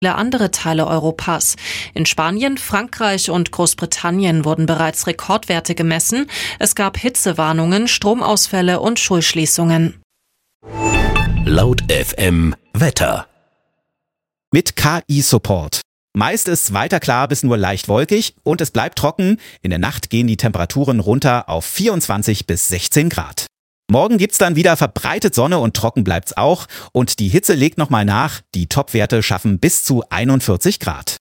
viele andere Teile Europas. In Spanien, Frankreich und Großbritannien wurden bereits Rekordwerte gemessen. Es gab Hitzewarnungen, Stromausfälle und Schulschließungen. Laut FM Wetter. Mit KI-Support. Meist ist weiter klar bis nur leicht wolkig und es bleibt trocken. In der Nacht gehen die Temperaturen runter auf 24 bis 16 Grad. Morgen gibt's dann wieder verbreitet Sonne und trocken bleibt's auch. Und die Hitze legt nochmal nach. Die Topwerte schaffen bis zu 41 Grad.